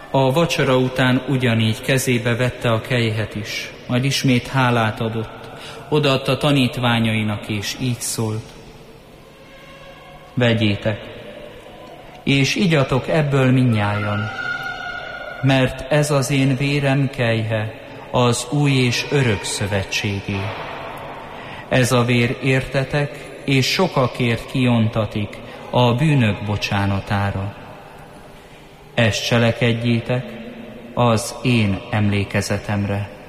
A vacsora után ugyanígy kezébe vette a kelyhet is, majd ismét hálát adott, odaadta tanítványainak, és így szólt: vegyétek, és igyatok ebből mindnyájan, mert ez az én vérem kelyhe, az új és örök szövetségé. Ez a vér értetek, és sokakért kiontatik a bűnök bocsánatára. Ezt cselekedjétek az én emlékezetemre.